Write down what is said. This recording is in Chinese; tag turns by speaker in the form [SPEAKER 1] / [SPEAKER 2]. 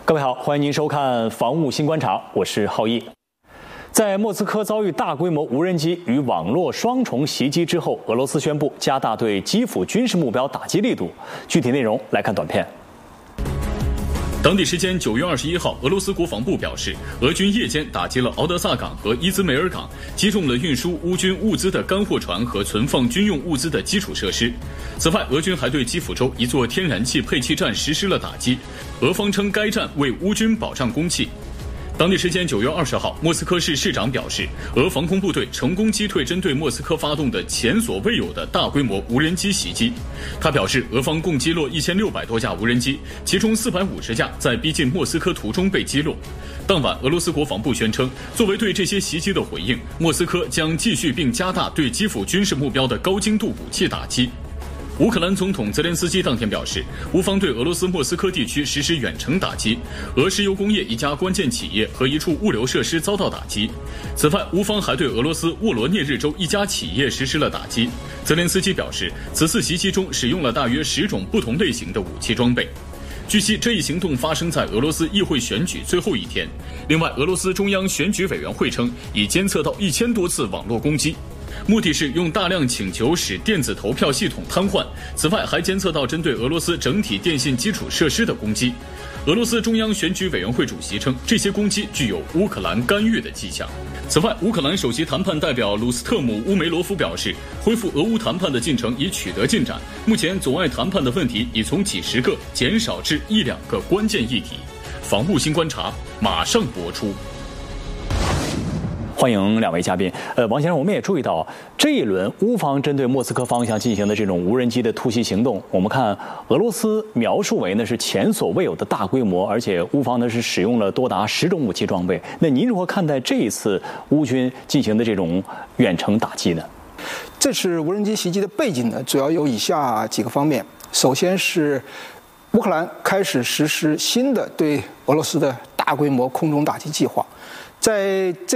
[SPEAKER 1] 各位好，欢迎您收看《防务新观察》，我是浩毅。在莫斯科遭遇大规模无人机与网络双重袭击之后，俄罗斯宣布加大对基辅军事目标打击力度。具体内容来看短片。
[SPEAKER 2] 当地时间9月21号，俄罗斯国防部表示，俄军夜间打击了敖德萨港和伊兹梅尔港，击中了运输乌军物资的干货船和存放军用物资的基础设施。此外，俄军还对基辅州一座天然气配气站实施了打击，俄方称该站为乌军保障供气。当地时间9月20号，莫斯科市市长表示，俄防空部队成功击退针对莫斯科发动的前所未有的大规模无人机袭击。他表示，俄方共击落1600多架无人机，其中450架在逼近莫斯科途中被击落。当晚，俄罗斯国防部宣称，作为对这些袭击的回应，莫斯科将继续并加大对基辅军事目标的高精度武器打击。乌克兰总统泽连斯基当天表示，乌方对俄罗斯莫斯科地区实施远程打击，俄石油工业一家关键企业和一处物流设施遭到打击。此外，乌方还对俄罗斯沃罗涅日州一家企业实施了打击。泽连斯基表示，此次袭击中使用了大约10种不同类型的武器装备。据悉，这一行动发生在俄罗斯议会选举最后一天。另外，俄罗斯中央选举委员会称，已监测到1000多次网络攻击。目的是用大量请求使电子投票系统瘫痪。此外，还监测到针对俄罗斯整体电信基础设施的攻击。俄罗斯中央选举委员会主席称，这些攻击具有乌克兰干预的迹象。此外，乌克兰首席谈判代表鲁斯特姆乌梅罗夫表示，恢复俄乌谈判的进程已取得进展，目前阻碍谈判的问题已从几十个减少至1-2个关键议题。防务新观察马上播出。
[SPEAKER 1] 欢迎两位嘉宾。王先生，我们也注意到这一轮乌方针对莫斯科方向进行的这种无人机的突袭行动，我们看俄罗斯描述为呢是前所未有的大规模，而且乌方呢是使用了多达10种武器装备。那您如何看待这一次乌军进行的这种远程打击呢？
[SPEAKER 3] 这次无人机袭击的背景呢，主要有以下几个方面。首先是乌克兰开始实施新的对俄罗斯的大规模空中打击计划，在这